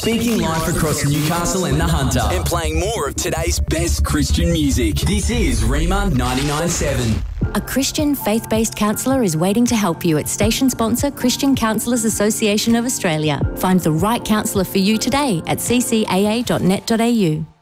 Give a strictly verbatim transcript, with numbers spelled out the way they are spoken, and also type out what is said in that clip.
speaking live across Newcastle and the Hunter, and playing more of today's best Christian music. This is Rema ninety-nine point seven. A Christian faith-based counsellor is waiting to help you at station sponsor Christian Counsellors Association of Australia. Find the right counsellor for you today at c c a a dot net dot a u.